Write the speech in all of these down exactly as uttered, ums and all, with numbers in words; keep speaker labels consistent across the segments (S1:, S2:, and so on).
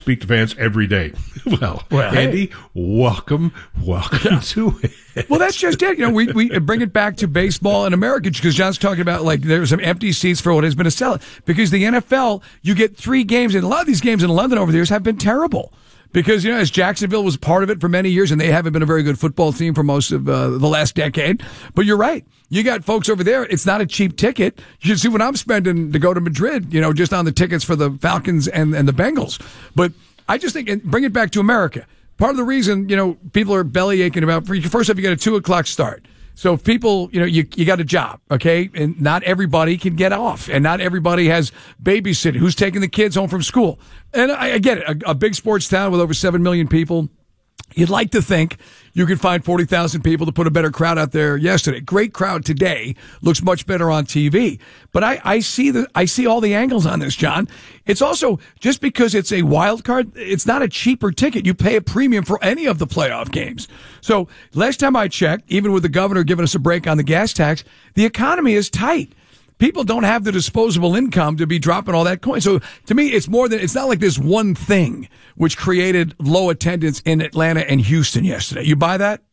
S1: speak to fans every day. Well,
S2: well
S1: Andy,
S2: hey.
S1: welcome, welcome to it.
S2: Well, that's just it. You know, we, we bring it back to baseball in America because John's talking about like there's some empty seats for what has been a sellout. Because the N F L, you get three games, and a lot of these games in London over the years have been terrible. Because, you know, as Jacksonville was part of it for many years, and they haven't been a very good football team for most of uh, the last decade. But you're right. You got folks over there. It's not a cheap ticket. You should see what I'm spending to go to Madrid, you know, just on the tickets for the Falcons and, and the Bengals. But I just think, and bring it back to America. Part of the reason, you know, people are belly aching about, first off, you got a two o'clock start. So if people, you know, you you got a job, okay? And not everybody can get off. And not everybody has babysitting. Who's taking the kids home from school? And I, I get it. A, a big sports town with over seven million people. You'd like to think you could find forty thousand people to put a better crowd out there yesterday. Great crowd today. Looks much better on T V. But I, I see the, I see all the angles on this, John. It's also, just because it's a wild card, it's not a cheaper ticket. You pay a premium for any of the playoff games. So last time I checked, even with the governor giving us a break on the gas tax, the economy is tight. People don't have the disposable income to be dropping all that coin. So to me, it's more than, it's not like this one thing which created low attendance in Atlanta and Houston yesterday. You buy that?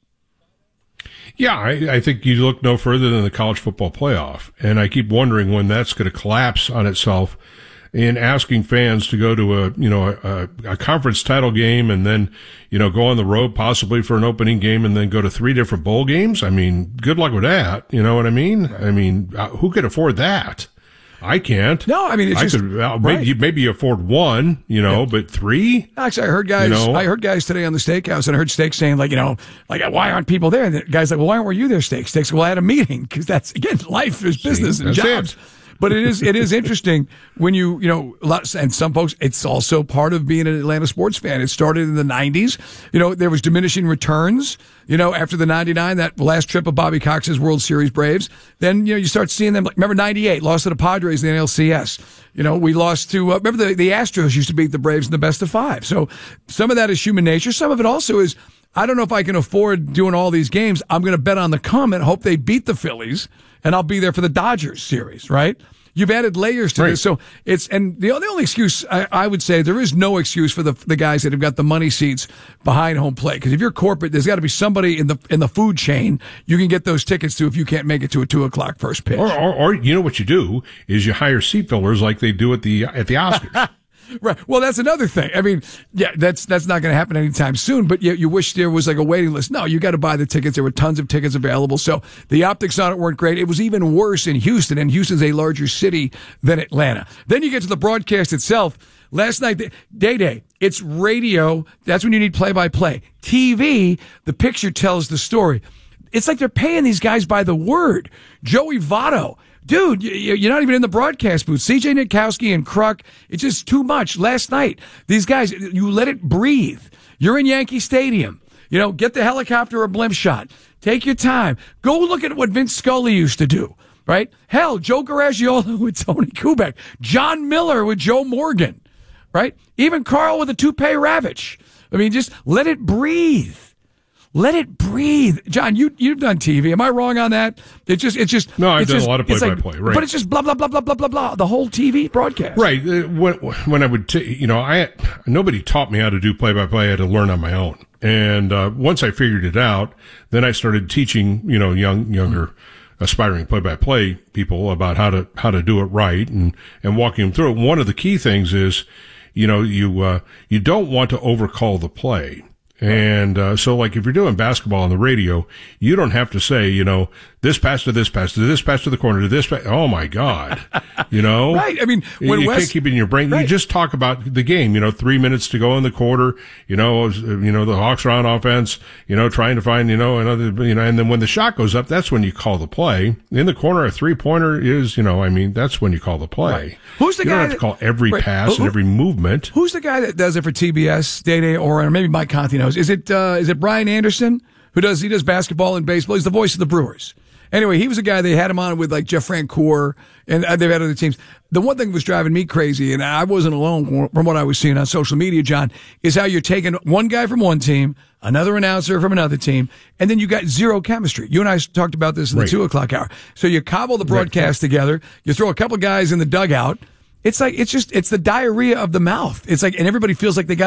S1: Yeah, I, I think you look no further than the college football playoff. And I keep wondering when that's going to collapse on itself in asking fans to go to a, you know, a, a conference title game and then, you know, go on the road possibly for an opening game and then go to three different bowl games. I mean, good luck with that. You know what I mean? Right. I mean, uh, who could afford that? I can't.
S2: No, I mean, it's
S1: I
S2: just,
S1: could, uh, maybe,
S2: right.
S1: maybe afford one, you know, yeah. but three?
S2: Actually, I heard guys, you know? I heard guys today on the Steakhouse, and I heard Steak saying, like, you know, like, why aren't people there? And the guy's like, well, why weren't you there, Steak? Steak's, well, I had a meeting, because that's, again, life is business See, and jobs. It. But it is, it is interesting when you, you know, and some folks, it's also part of being an Atlanta sports fan. It started in the nineties. You know, there was diminishing returns, you know, after the ninety-nine, that last trip of Bobby Cox's World Series Braves. Then, you know, you start seeing them, like, remember ninety-eight, lost to the Padres in the N L C S. You know, we lost to, uh, remember the, the Astros used to beat the Braves in the best of five. So some of that is human nature. Some of it also is, I don't know if I can afford doing all these games. I'm going to bet on the come and hope they beat the Phillies, and I'll be there for the Dodgers series, right? You've added layers to right. this. So it's, and the, the only excuse I, I would say, there is no excuse for the the guys that have got the money seats behind home plate. Because if you're corporate, there's got to be somebody in the in the food chain you can get those tickets to if you can't make it to a two o'clock first pitch.
S1: Or, or, or you know what you do is you hire seat fillers like they do at the at the Oscars.
S2: Right. Well, that's another thing. I mean, yeah, that's that's not going to happen anytime soon, but you, you wish there was like a waiting list. No, you got to buy the tickets. There were tons of tickets available. So the optics on it weren't great. It was even worse in Houston, and Houston's a larger city than Atlanta. Then you get to the broadcast itself. Last night, Day-Day, it's radio. That's when you need play-by-play. T V, the picture tells the story. It's like they're paying these guys by the word. Joey Votto. Dude, you're not even in the broadcast booth. C J Nitkowski and Kruk, it's just too much. Last night, these guys, you let it breathe. You're in Yankee Stadium. You know, get the helicopter or blimp shot. Take your time. Go look at what Vince Scully used to do, right? Hell, Joe Garagiola with Tony Kubek. John Miller with Joe Morgan, right? Even Carl with a toupee Ravitch. I mean, just let it breathe. Let it breathe. John, you, you've done T V. Am I wrong on that? It just, it's just.
S1: No, I've done
S2: just,
S1: a lot of play-by-play, like, right.
S2: But it's just blah, blah, blah, blah, blah, blah, blah. The whole T V broadcast.
S1: Right. When, when I would, t- you know, I, nobody taught me how to do play-by-play. I had to learn on my own. And, uh, once I figured it out, then I started teaching, you know, young, younger, mm-hmm. aspiring play-by-play people about how to, how to do it right and, and walking them through it. One of the key things is, you know, you, uh, you don't want to overcall the play. And, uh, so like if you're doing basketball on the radio, you don't have to say, you know, this pass to this pass to this pass to the corner to this pass. Oh my God. You know?
S2: Right. I mean, when
S1: you
S2: West,
S1: can't keep it in your brain.
S2: Right.
S1: You just talk about the game, you know, three minutes to go in the quarter, you know, you know, the Hawks are on offense, you know, trying to find, you know, another, you know, and then when the shot goes up, that's when you call the play. In the corner, a three pointer is, you know, I mean, that's when you call the play.
S2: Right. Who's the
S1: you
S2: guy
S1: don't have
S2: that,
S1: to call every
S2: right.
S1: pass
S2: who,
S1: and every movement.
S2: Who's the guy that does it for T B S, Day-Day, or maybe Mike Conti knows? Is it, uh, is it Brian Anderson who does, he does basketball and baseball? He's the voice of the Brewers. Anyway, he was a guy, they had him on with like Jeff Francoeur, and they've had other teams. The one thing that was driving me crazy, and I wasn't alone from what I was seeing on social media, John, is how you're taking one guy from one team, another announcer from another team, and then you got zero chemistry. You and I talked about this in the
S1: right.
S2: two o'clock hour. So you cobble the broadcast right. together, you throw a couple guys in the dugout, It's like, it's just, it's the diarrhea of the mouth. It's like, and everybody feels like they got